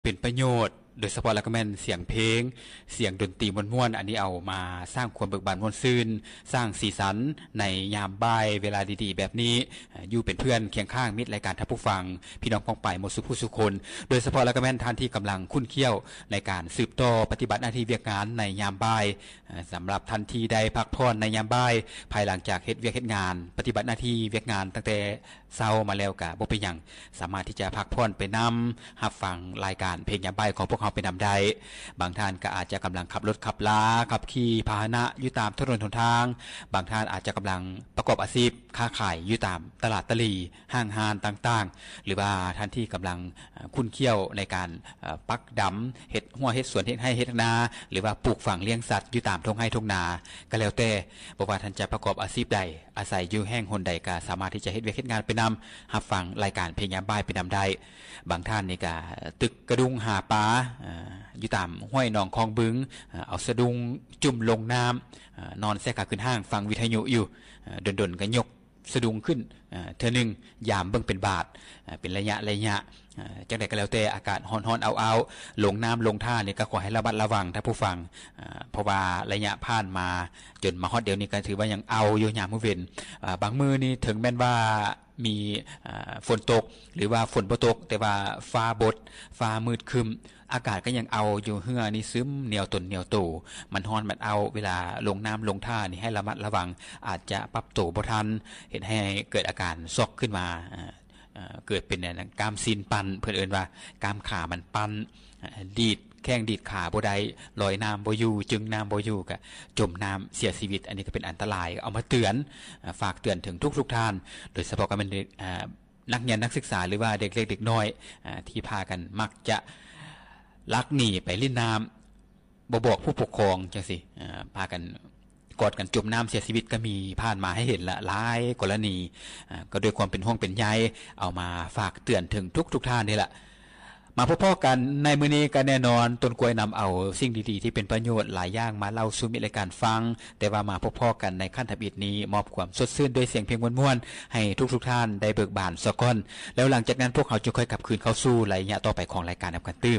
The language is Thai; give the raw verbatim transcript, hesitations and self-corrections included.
เป็นประโยชน์โดยเฉพาะแล้วก็แม่นเสียงเพลงเสียงดนตรีม่วนๆอันนี้เอามาสร้างความเบิกบานม่วนซื่นสร้างสีสันในยามบ่ายเวลาดีๆแบบนี้อยู่เป็นเพื่อนเคียงข้างมิตรรายการทับผู้ฟังพี่น้องป้องไปหมดสุผู้สุคนโดยเฉพาะแล้วก็แม่นท่านที่กำลังคุ้นเคี้ยวในการสืบต่อปฏิบัติหน้าที่เวียกงานในยามบ่ายสำหรับท่านที่ได้พักผ่อนในยามบ่ายภายหลังจากเฮ็ดเวียกเฮ็ดงานปฏิบัติหน้าที่เวียกงานตั้งแต่เช้ามาแล้วก็บ่เป็นหยังสามารถที่จะพักผ่อนไปนำรับฟังรายการเพลงยามบ่ายของพวกเขาไปนำได้บางท่านก็อาจจะกำลังขับรถขับลาขับขี่พาหนะอยู่ตามถนนหนทางบางท่านอาจจะกำลังประกอบอาชีพค้าขายอยู่ตามตลาดตลีห้างห้านต่างๆหรือว่าท่านที่กำลังคุ้นเคี้ยวในการปักดำเฮ็ดหัวเฮ็ดสวนเฮ็ดให้เฮ็ดนาหรือว่าปลูกฝังเลี้ยงสัตว์อยู่ตามทุ่งไร่ทุ่งนาก็แล้วแต่บ่ว่าท่านจะประกอบอาชีพใดอาศัยอยู่แห่งหนใดก็สามารถที่จะเฮ็ดเวียกเฮ็ดงานไปนำรับฟังรายการเพลงยามบ่ายไปนำได้บางท่านนี่ก็ตึกกระดุงหาปลาอยู่ตามห้วยหนองคลองบึงเอาสะดุงจุ่มลงน้ำนอนแซ่ขาขึ้นห้างฟังวิทยุอยู่ดนๆก็ยกสะดุงขึ้นเทื่อนึงยามเบิ่งเป็นบาทเป็นระยะระยะจังได๋ก็แล้วแต่อากาศร้อนๆเอาๆลงน้ำลงท่านี่ก็ขอให้ระมัดระวังถ้าผู้ฟังเพราะว่าระยะผ่านมาจนมาฮอดเดี๋ยวนี้ก็ถือว่ายังเอาอยู่ยามมื้อเว้นบางมื้อนี่ถึงแม้นว่ามีฝนตกหรือว่าฝนบ่ตกแต่ว่าฟ้าบดฟ้ามืดครึ้มอากาศก็ยังเอาอยู่เหือนี่ซึมเหนียวตนเหนียวโตมันร้อนมันเอาเวลาลงน้ำลงท่านี่ให้ระมัดระวังอาจจะปรับตัวบ่ทันเฮ็ดให้เกิดอาการซอกขึ้นมาเกิดเป็นกล้ามซีนปั่นเพิ่นเอิ้นว่ากล้ามขามันปั่นดีดแข้งดีดขาบ่ได้ลอยน้ำบ่อยู่จึงน้ำบ่อยู่ก็จมน้ำเสียชีวิตอันนี้ก็เป็นอันตรายเอามาเตือนฝากเตือนถึงทุกๆท่านโดยเฉพาะกับนักเรียนนักศึกษาหรือว่าเด็กเล็กเด็กน้อยที่พากันมักจะลักหนีไปเล่นน้ำบ่บอกผู้ปกครองจังซี่พากันกอดกันจมน้ำเสียชีวิตก็มีผ่านมาให้เห็นละหลายกรณีก็ด้วยความเป็นห่วงเป็นใยเอามาฝากเตือนถึงทุกๆท่านนี่แหละมาพบๆกันในมื้อนี้ก็แน่นอนต้นกล้วยนำเอาสิ่งดีๆที่เป็นประโยชน์หลายอย่างมาเล่าสู่มิตรรายการฟังแต่ว่ามาพบๆกันในขั้นทับอิฐนี้มอบความสดชื่นด้วยเสียงเพลงม่วนๆให้ทุกๆท่านได้เบิกบานซะก่อนแล้วหลังจากนั้นพวกเขาจะค่อยกลับคืนเข้าสู่ระยะต่อไปของรายการนำกันตื้ม